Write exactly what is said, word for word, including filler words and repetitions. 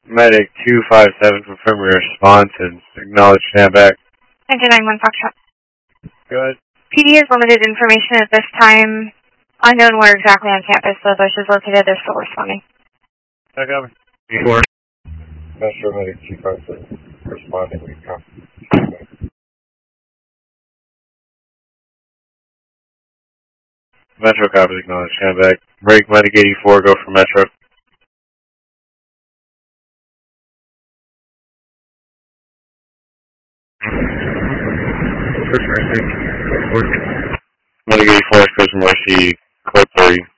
Medic two five seven, confirm your response and acknowledge standback. Engine nine one Foxtrot. Good. P D has limited information at this time. Unknown where exactly on campus the bush is located. They're still responding. Check over. Four. Metro Medic two five seven, responding. We come. Metro copies, acknowledge standback. Break Medic eighty-four, go for Metro. Medic eighty-four, Exposure Mercy, Code three.